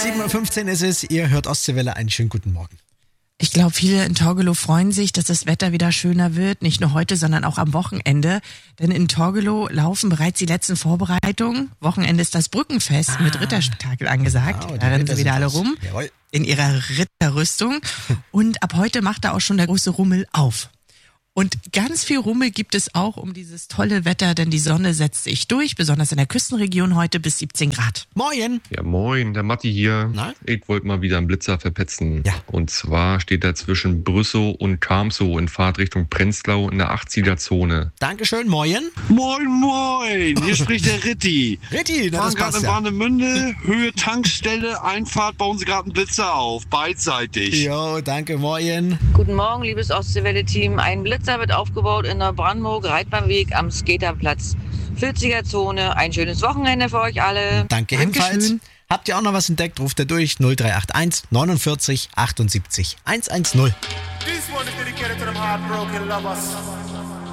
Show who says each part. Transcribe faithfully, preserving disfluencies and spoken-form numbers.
Speaker 1: sieben Uhr fünfzehn ist es, ihr hört Ostseewelle, einen schönen guten Morgen.
Speaker 2: Ich glaube, viele in Torgelow freuen sich, dass das Wetter wieder schöner wird, nicht nur heute, sondern auch am Wochenende. Denn in Torgelow laufen bereits die letzten Vorbereitungen. Wochenende ist das Brückenfest ah. mit Ritterspektakel angesagt. Wow, da rennen sie wieder alle rum Jawohl. in ihrer Ritterrüstung. Und ab heute macht da auch schon der große Rummel auf. Und ganz viel Rummel gibt es auch um dieses tolle Wetter, denn die Sonne setzt sich durch, besonders in der Küstenregion heute bis siebzehn Grad.
Speaker 1: Moin!
Speaker 3: Ja, moin, der Matti hier. Na? Ich wollte mal wieder einen Blitzer verpetzen.
Speaker 1: Ja.
Speaker 3: Und zwar steht er zwischen Brüssow und Kamsow in Fahrtrichtung Prenzlau in der achtziger-Zone.
Speaker 1: Dankeschön, moin!
Speaker 4: Moin, moin! Hier spricht der Ritti.
Speaker 1: Ritti,
Speaker 4: Wir fahren gerade in
Speaker 1: ja.
Speaker 4: Warnemünde, Höhe Tankstelle, Einfahrt, bauen sie gerade einen Blitzer auf, beidseitig.
Speaker 1: Jo, danke, moin!
Speaker 5: Guten Morgen, liebes Ostseewelle-Team. Ein Blitzer wird aufgebaut in der Brandenburg-Reitbahnweg am Skaterplatz. vierziger Zone. Ein schönes Wochenende für euch alle.
Speaker 1: Danke ebenfalls. Habt ihr auch noch was entdeckt, ruft ihr durch null drei acht eins neunundvierzig achtundsiebzig hundertzehn.
Speaker 6: This one is dedicated to them heartbroken lovers.